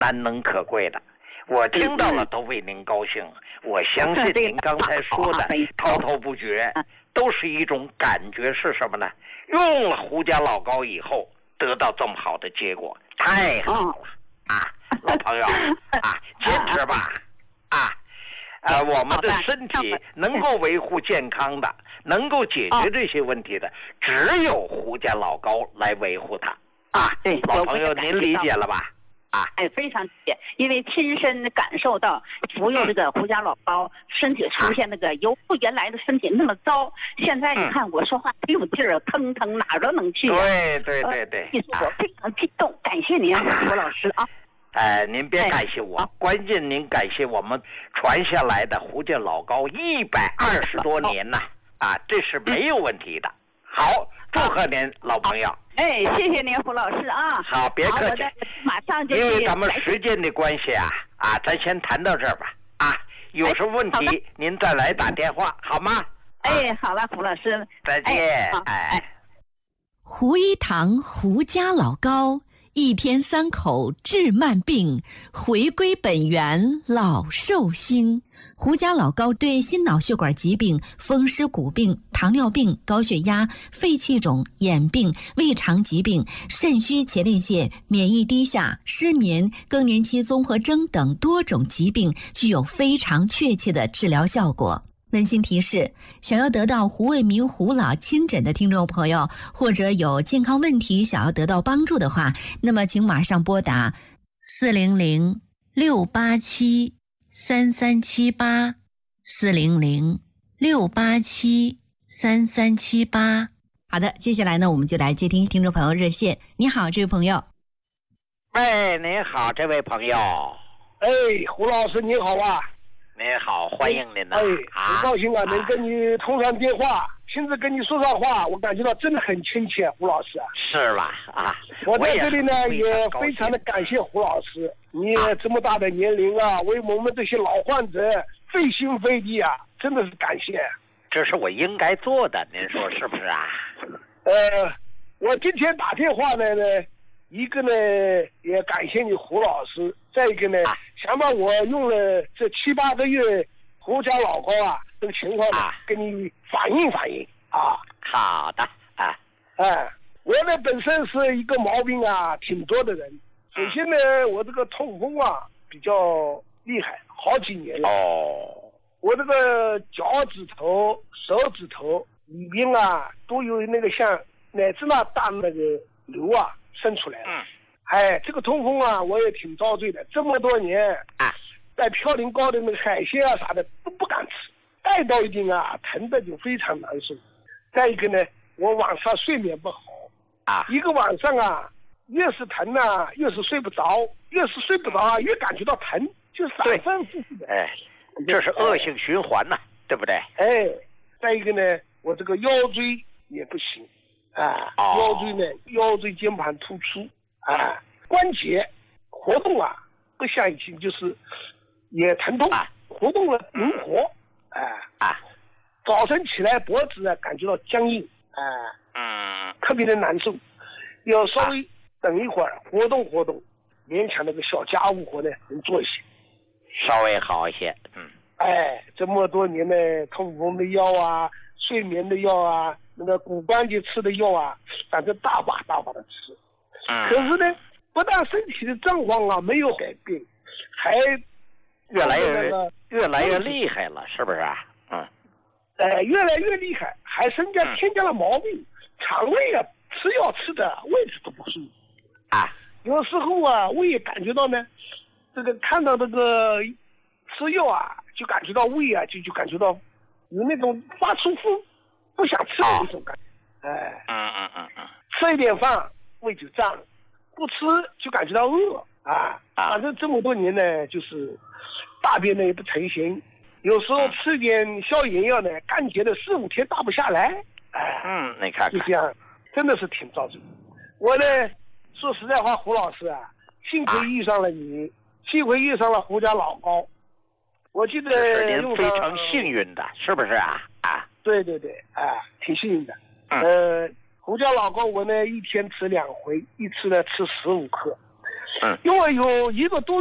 难能可贵的。我听到了都为您高兴。我相信您刚才说的滔滔不绝，都是一种感觉，是什么呢？用了胡家老高以后得到这么好的结果，太好了啊！老朋友啊，坚持吧啊！我们的身体能够维护健康的，能够解决这些问题的，只有胡家老高来维护它啊！ 对， 老朋友您理解了吧？啊， 非常理解，因为亲身感受到服用这个胡家老高，身体出现那个由原来的身体那么糟，现在你看我说话没有劲儿，腾腾哪儿都能去。 对， 其实我非常激动，感谢您，胡老师啊。 您别感谢我，关键您感谢我们传下来的胡家老高120多年呐，这是没有问题的。好，祝贺您，老朋友。 谢谢您，胡老师啊。 好，别客气。 马上就因为咱们时间的关系咱先谈到这儿吧。有什么问题您再来打电话好吗？ 好了，胡老师， 再见。 胡一堂胡家老高，一天3口治慢病，回归本源老寿星。胡家老高对心脑血管疾病、风湿骨病、糖尿病、高血压、肺气肿、眼病、胃肠疾病、肾虚前列腺、免疫低下、失眠、更年期综合征等多种疾病具有非常确切的治疗效果。温馨提示：想要得到胡卫民胡老亲诊的听众朋友，或者有健康问题想要得到帮助的话，那么请马上拨打400-687-3378，400-687-3378。好的，接下来呢，我们就来接听众朋友热线。你好，这位朋友。 喂，您好，这位朋友。 胡老师您好啊。 您好，欢迎您呐！ 很高兴能跟你通上电话，亲自跟你说上话，我感觉到真的很亲切，胡老师。 是吧？ 我在这里呢也非常的感谢胡老师，你这么大的年龄为我们这些老患者费心费力真的是感谢。 这是我应该做的，您说是不是啊？ 我今天打电话呢，一个呢也感谢你胡老师，再一个呢想把我用了这7、8个月胡家老高这个情况跟你反映好的我呢本身是一个毛病挺多的人。首先呢我这个痛风比较厉害，好几年了。我这个脚趾头、手指头里边都有那个像奶子那大那个瘤生出来了。这个痛风我也挺遭罪的，这么多年在嘌呤高的那个海鲜啥的都不敢吃，带到一定疼的就非常难受。再一个呢，我晚上睡眠不好一个晚上越是疼越是睡不着，越是睡不着越感觉到疼，就反反复复的。 这是恶性循环对不对？ 再一个呢，我这个腰椎也不行腰椎呢，腰椎间盘突出关节活动不像以前，就是也疼痛活动了灵活早晨起来脖子感觉到僵硬特别的难受，要稍微等一会儿活动活动，勉强那个小家务活呢能做一些， 稍微好一些。 这么多年呢，痛风的药睡眠的药那个骨关节吃的药反正大把的吃。可是呢，不但身体的状况没有改变，还越来越厉害了，是不是越来越厉害，还添加了毛病，肠胃吃药吃的位置都不舒服有时候我也感觉到呢，这个看到这个吃药就感觉到胃就感觉到有那种发出不想吃的那种感觉。吃一点饭胃就胀，不吃就感觉到饿反正这么多年呢，就是大便呢也不成形，有时候吃点消炎药呢，干结的4、5天大不下来。 你看看， 就这样，真的是挺遭罪。我呢，说实在话，胡老师幸亏遇上了你，幸亏遇上了胡家老高。我记得是您非常幸运的，是不是对，挺幸运的。胡家老高我呢一天吃2回，一次呢吃15克。 嗯， 因为有一个多